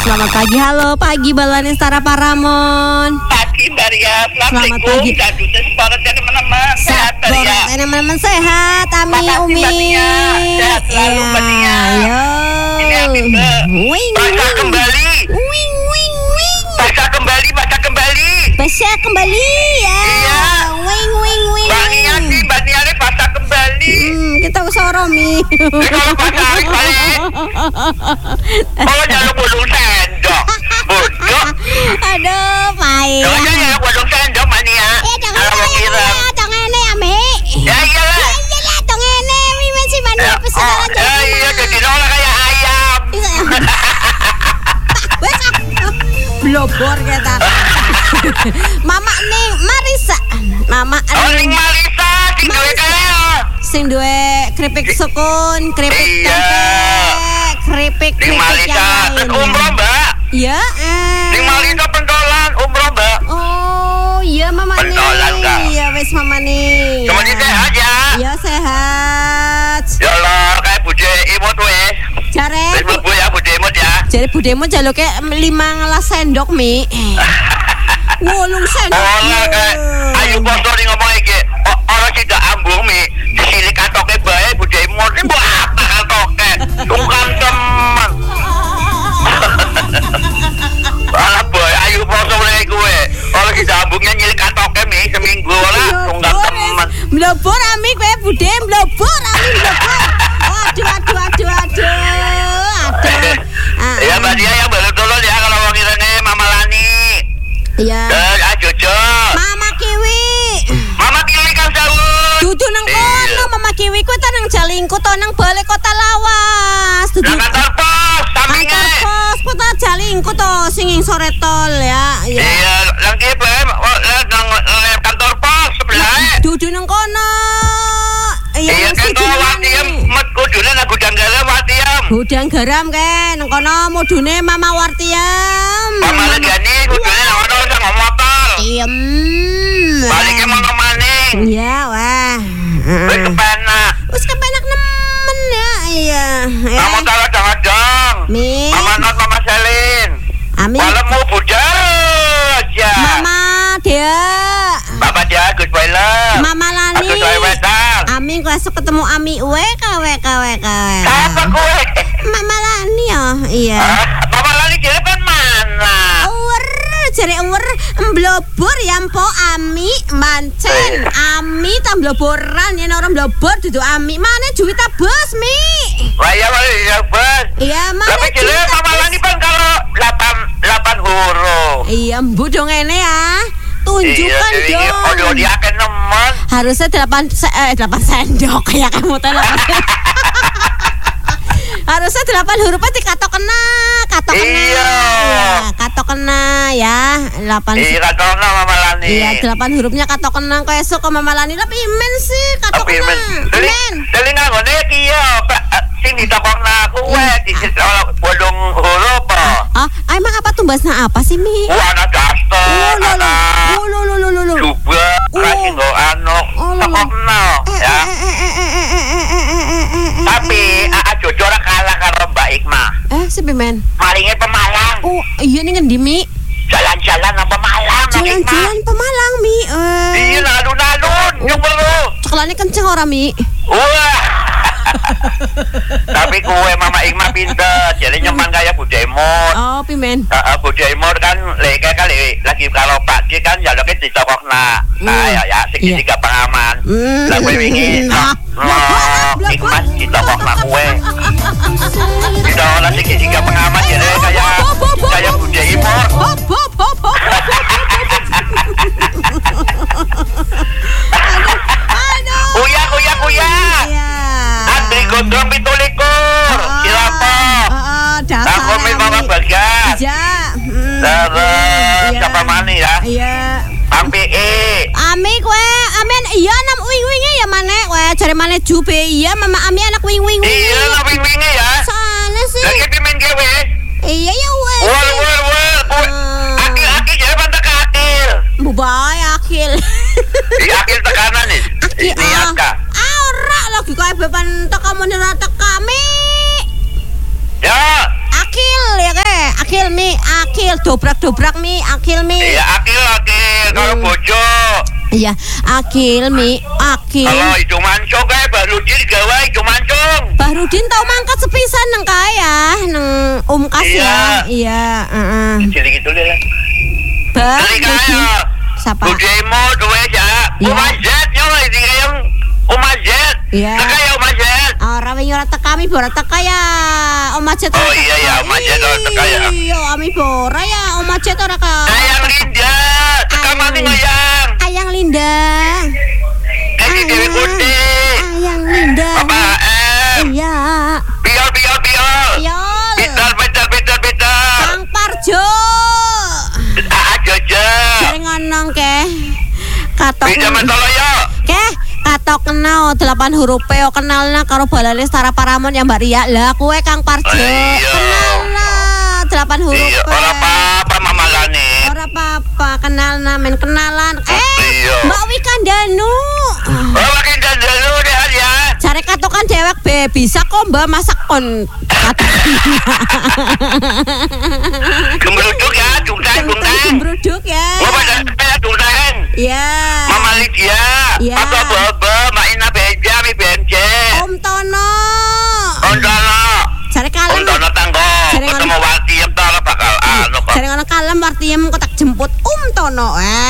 Selamat pagi, halo pagi Balani Stara Paramon. Pagi Mbak Ria, Selamat pagi. Jadutnya separat dan teman-teman. Sehat Mbak Ria. Teman-teman sehat, Ami, Makasih, Umi. Mbak Nia. Sehat selalu, Mbak Nia. Yo. Ini Ami Mbak. Wing, Baca kembali. wing, wing, wing. Baca kembali. Baca kembali ya. Iya. Wing, wing, wing. Mbak Nia ini baca kembali. Kita usah romi. Ini kalau baca balik. Kalau jangan bodong sendok. Bodoh. Aduh, pahit. Jangan bodong sendok, Mbak Nia. Jangan Kalau kira. ini, Ami. Ya iyalah. Iyalah, dong ini. Mimin si Mani pesenan Iya, jadi nolak kayak ayam. Blobor kita. Mama ning Marisa. Mama Ning Marisa, sing duwe kaya. Sing duwe keripik sukun, keripik Iya. tempe, keripik Ning Marisa, umroh Mbak. Iya. Ning Marisa pentolan umroh Mbak. Oh, iya Mama ning. Pentolan, Kak. Iya wis Mama ning. Semuanya sehat ya. Iya sehat. Ya Allah, kayak Bude Imut wes. Jare. Wes Bu ya Bude Imut ya. Jadi budemu jaluke 5 gelas sendok mi. 8 sendok. Olah kayak ayu poso ning ngomong iki. Ora tidak ambung mi. Disili katoke bae Bude Imut. Ini mbok apa katoke? Tungkang teman. Alah boy, ayu poso lek kowe. Ora tidak ambungnya nyilik katoke mi seminggu ora tungkang teman. Mlobor ami kowe Bude mlobor ami mlobor. Aduh. Ya Mbak Dia yang baru tolong ya kalau mau ngirane Mama Lani. Iya. Jojo. Mama Kiwi. Mama Kiwi kan sahur. Dudu nang kono Mama Kiwi kuwi ta nang Jalingkut to nang Balai Kota Lawas. Dudu. Nang kantor pos sampinge. Kantor pos kota Jalingkut to sing ing sore tol ya. Iya, nang kipe nang kantor pos sebelah. Dudu nang kono. Iya kan kok Watiam met kudune nang gudang garam Watiam. Gudang garam ke nang kono mudune Mama Wartiam. Mama Legani kudune nang kono sing motor. Iem. Balike mono maning. Iya, wah. Wis kepenak nemen ya. Iya. Kamu tahu dong. Mi. Mama Not Mama Selin. Ami. Kalau mau bujar aja. Mama dia. Bapak dia Gus Boiler. Mama Lani. Gus Boiler. Ami besok ketemu Ami WKWKWK. Apa gue? Mama Lani ya. Iya. Mama Lani dia kan mana? Jare uwer mblobor ya mpo Ami mancen. Ami ta mbloboran yen ora mblobor dudu Ami. Mane duit ta bos Mi? Wah ya bos. Iya mane. Tapi jare Mama Lani kan kalau 8 huruf. Iya mbu dong ngene ya. Tunjukkan dong. Oh dia akan nemen. Harusnya 8 sendok kayak kamu teh. Harusnya 8 hurufnya dikatok kena. Iya. Katok kena ya. 8. Iya katok kena Mama Lani. Iya 8 hurufnya katok kena kayak esuk Mama Lani tapi imen sih katok kena. Imen. Telinga ngene iki ya sing ditokokna kuwe di bodong huruf. Emang apa tumbasnya apa sih Mi? Ana daster. Lo. Coba kasih nggo anu tokokna ya. Tapi Jojo ora kalah karo Mbak Ikma. Si Pimen. Malingnya Pemalang. Oh, iya nih ngendi Mi? Jalan-jalan nang Pemalang. Jalan-jalan Pemalang Mi. Iya nalun-nalun. Yung perlu. Cekelane kenceng ora Mi? Wah. Tapi kue Mama Ikma pinter. Jadi nyoman kayak Bude Imut. Oh, Pimen. Bude Imut kan leke kali lagi kalau Pak Ki kan jaluknya ditokokna. Nah ya segitiga pengaman. Lah kue wingi. Ikma ditokokna kue. Ditokokna segitiga pengaman jadi kayak Bude Imut. Kuya. Andri Gondrong 17. Silapa. Aku Mama Bagas. Iya. Terus siapa mani ya? Iya. Ami kue amen iya nam wing-winge ya mane kue cari mane jube iya Mama Ami anak wing-wing. Iya anak wing-winge ya. Sana sih. Lagi pimen gawe. Iya ya wes. Wah. Aki jadi pantak akil. Bubay akil. Akil tekanan nih. Niat kah? Ora lagi kue beban teka menirata kami. Ya. Akil ya ke akil dobrak mi akil mi. Iya akil kalau bojo. Iya akil mi akil. Kalau itu mancung kayak Bahrudin gawe itu mancung. Bahrudin tau mangkat sepisan nang kaya nang Kas ya. Iya Jadi gitu deh. Bahrudin siapa? Budemo duwe ya. Umazet nyoba iki kaya Umazet. Iya. Teka ya Umazet. Ora wingi ora teka mi ora teka ya. Umazet. Oh iya ya Umazet ora teka ya. Iya ami bora ya Umazet ora ka. Ayang Linda. Teka mati ngayang. Ayang Linda. Kayak Dewi Putih. Ayang Linda. Bapak Iya. Piol. Betul. Kang Parjo. Aja. Jaringan nang ke. Katok. Bisa mentolo yo. Ke, katok kenal 8 huruf yo kenalna karo balane Setara Paramon ya Mbak Ria. Lah kowe Kang Parjo. Kenalna 8 huruf. Iya, ora apa-apa mamalane. Ora apa-apa, kenalna men kenalan. Mbak Wikandanu. Oh, Wikandanu deh ya. Cari katokan dewek be, bisa kok Mbak masak kon. Gembruduk ya, dungtang. Gembruduk ya. Oh, pada dungtang. Iya. Mama Lydia. Iya. Papa Bobo, Mak Ina Beja, Mi BMJ. Om Tono. Cari kalem. Om Tono tanggo. Ketemu Wartiem tolo bakal anu kok. Cari ngono kalem Wartiem kok tak jemput Om Tono.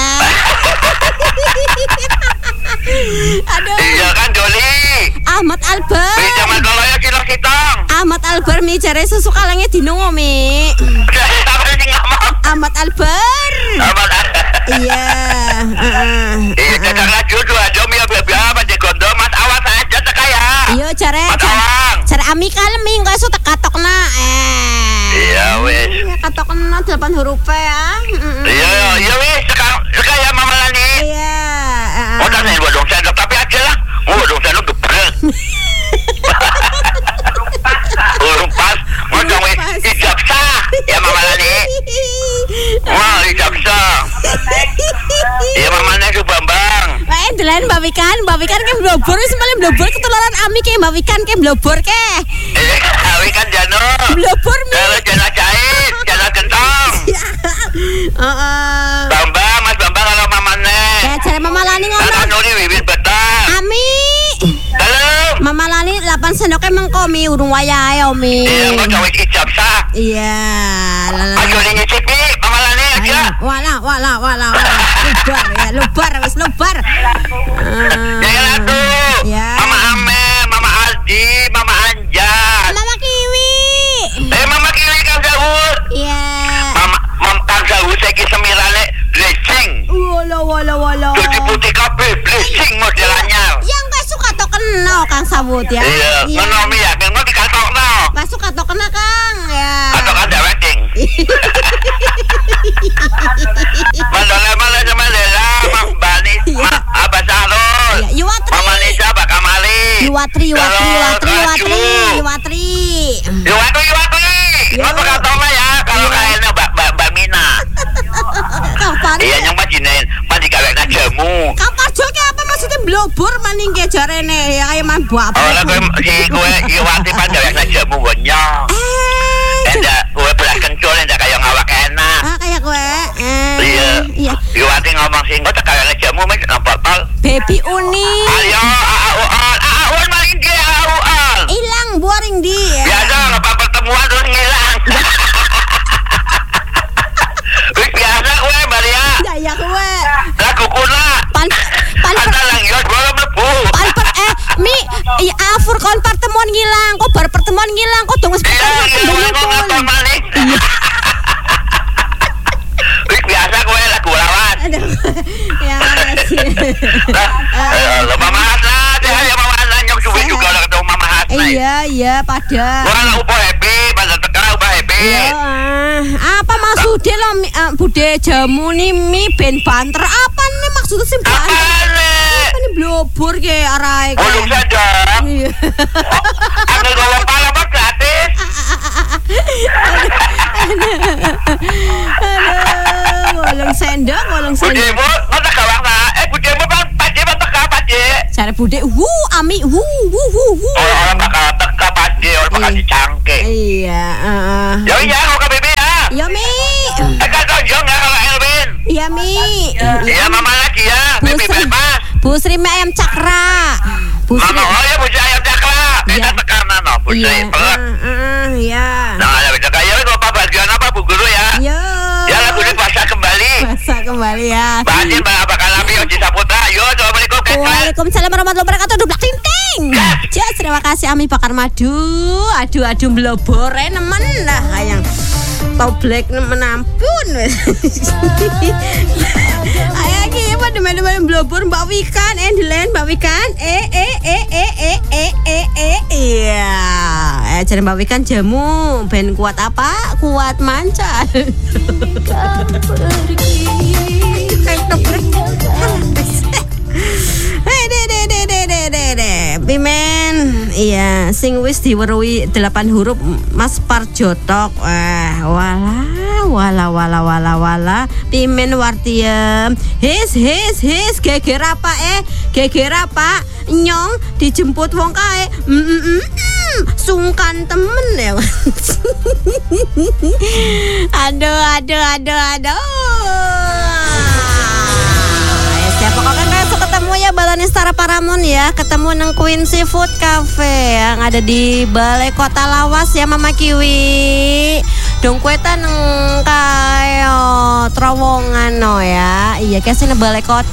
Aduh. Iya kan Doli. Ahmad Albar. Bisa mentolo ya kilo kitong. Ahmad Albar mi cari susu kalengnya dinungo mi. Ahmad Albar. Iya. Iya kadang laju aja mi apa di gondo Mas Awas aja tekaya. Iya cari ami kalem mi engko esuk tekatokna. Iya wis. Katokna 8 huruf ya. Iya wis sekaya Mama Lani. Iya. Udah nih bodong sendok tapi aja lah. Bodong sendok gebrek. Urung pas, ngomong ijab sah ya Mama Lani. Wah ijab sah. Iya mamanya ke Bambang. Delan Mbak Wikan ke blobor wis malah blobor ketularan ami ke Mbak Wikan ke blobor ke. Wikan jano. Blobor mi. Kalau jana jahit, jana gentong. Bambang, Mas Bambang kalau mamane. Ya cari Mama Lani ngomong. Kalau nuri bibit betah. Ami. Halo. Mama Lani 8 sendok emang komi urung wayahe omi. Iya, mau cawe ijab sah. Iya. Ayo nyicipi Mama Lani aja. Wala. Lubar wis lubar. Jangan tuh. Ya. Mama Amer, Mama Aldi, Mama Anjas. Mama Kiwi. Mama Kiwi Kang Zawud. Iya. Mama Kang Zawud saiki semirane blessing. Wala. Jadi putih kabeh blessing modelannya. Yang gak suka to kena Kang Zawud ya. Iya, ngono mi ya, ngono dikatokno. Gak suka to kena Kang ya. Katok ada wedding. Mandala Mang Bani, Abah Salon. Iya, Yuwatri. Mama Nisa Pak Kamali. Yuwatri. Apa katanya ya kalau kayaknya Mbak Mina. Kapan? Iya yang majinin, mandi kawekna jamu. Kapan joke apa maksudnya blobor maning ke jarene ya kayak man buat. Oh lah si gue Iwati pan kawekna jamu gonya. Enggak, gue belas kencur enggak kayak ngawak enak. Kayak gue. Iya. Iwati ngomong sih, gue tak kawekna jamu mas nampal. Baby Uni. Ayo, Aun maling dia Aun. Hilang boring dia. Biasa ngapa pertemuan terus ngilang. Biasa gue Maria. Ya gue. Lagu kuna. Pan lang yun, belum lebu. Mi, afur kon pertemuan ngilang, kok bar pertemuan ngilang, kok tunggu sebentar. Iya, biasa gue lagu lawan. Ya, Mama Hasna, ya Mama Hasna nyok suwi juga lah ketemu Mama Hasna. Iya, pada. Gue lah upo happy, pada teka upo happy. Apa maksudnya lo bude jamu nih mi ben banter apa nih maksudnya sih banter? Apa nih blobor ke arah? Belum saja. Ambil golong pala mah gratis. Aduh, golong sendok. Budemu, masa kawang lah. Budemu kan pade teka pade. Cara bude, ami, Orang bakal teka pade, orang bakal dicangke. Iya. Ya iya, kok ke bebe ya. Ya Mi. Kan tonjong enggak kalau Elvin? Iya Mi. Iya mama lagi ya. Bibi bebas. Bu Sri mie ayam cakra. Bu Sri. Mama oh ya Bu Sri ayam cakra. Kita tekanan no Bu Sri. Iya. Nah, ada bisa kayak apa bagian apa Bu Guru ya? Yo. Ya lagu ini bahasa kembali. Bahasa kembali ya. Bahasin Mbak Bakal Nabi Oji Saputra. Yo, assalamualaikum. Waalaikumsalam warahmatullahi wabarakatuh. Dublak ting-ting. Jas, terima kasih Ami bakar madu. Aduh blobore nemen lah kayang. Toblek nemen ampun. Ayo iki demen-demen blobor Mbak Wikan, Endelen Mbak Wikan. Iya. Jadi Mbak Wikan jamu ben kuat apa? Kuat mancan. Pimen, iya, sing wis diweruhi 8 huruf Mas Parjotok. Wala. Pimen wartiem. His, geger apa geger apa? Nyong dijemput wong kae. Sungkan temen ya. Aduh. Pokoknya besok ketemu ya Balani Stara Paramount ya. Ketemu nang Queen Seafood Cafe yang ada di Balai Kota Lawas ya Mama Kiwi. Dong kueta nang kayo terowongan no ya. Iya kasih nang Balai Kota.